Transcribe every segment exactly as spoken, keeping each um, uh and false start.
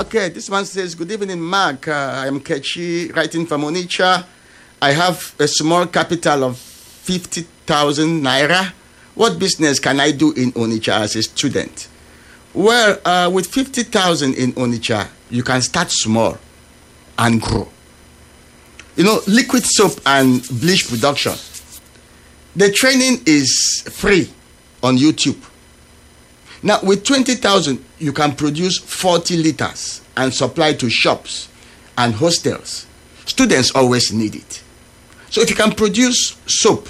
Okay, this one says, good evening, Mark. Uh, I'm Kechi, writing from Onitsha. I have a small capital of fifty thousand naira. What business can I do in Onitsha as a student? Well, uh, with fifty thousand in Onitsha, you can start small and grow. You know, liquid soap and bleach production. The training is free on YouTube. Now, with twenty thousand, you can produce forty liters and supply to shops and hostels. Students always need it. So if you can produce soap,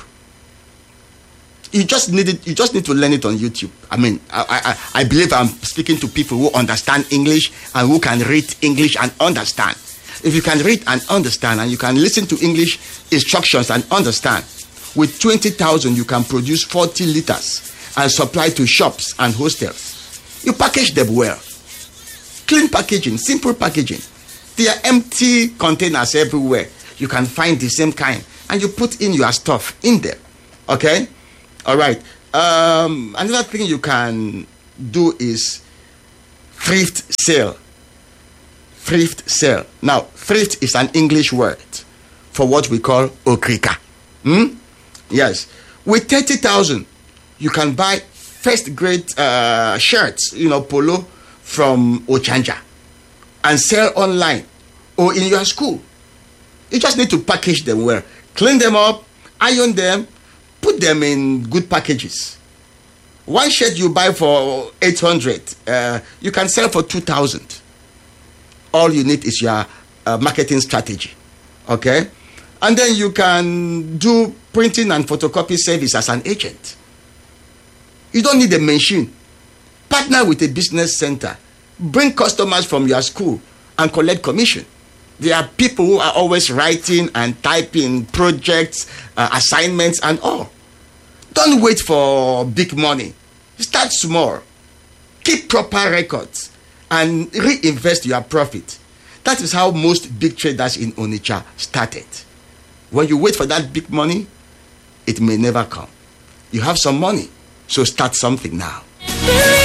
you just need it. You just need to learn it on YouTube. I mean, I, I, I believe I'm speaking to people who understand English and who can read English and understand. If you can read and understand, and you can listen to English instructions and understand, with twenty thousand, you can produce forty liters and supply to shops and hostels. You package them well. Clean packaging, simple packaging. There are empty containers everywhere. You can find the same kind, and you put in your stuff in there. Okay? All right. Um, another thing you can do is thrift sale. Thrift sale. Now, thrift is an English word for what we call okrika. Hmm? Yes. With thirty thousand, you can buy first grade uh, shirts, you know, polo from Ochanja and sell online or in your school. You just need to package them well. Clean them up, iron them, put them in good packages. One shirt you buy for eight hundred, uh, you can sell for two thousand. All you need is your uh, marketing strategy. Okay? And then you can do printing and photocopy service as an agent. You don't need a machine. Partner with a business center. Bring customers from your school and collect commission. There are people who are always writing and typing projects, uh, assignments and all. Don't wait for big money. Start small. Keep proper records and reinvest your profit. That is how most big traders in Onitsha started. When you wait for that big money, it may never come. You have some money, so start something now.